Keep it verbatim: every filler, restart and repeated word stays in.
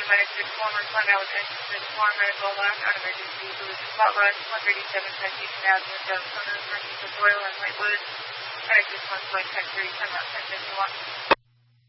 minus six former Climb out with engine to the farm red low left on emergency. Boost spot run one thirty-seven Citation Avenue, South Corner, emergency Royal and Whitewood. Minus six one flight ten three, time out ten fifty-one.